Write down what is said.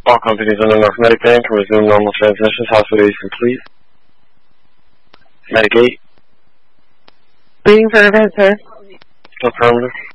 All companies under North Medic-Band can resume normal transmissions. Hospital Eastern, please. Medic 8. Waiting for event, sir. Affirmative.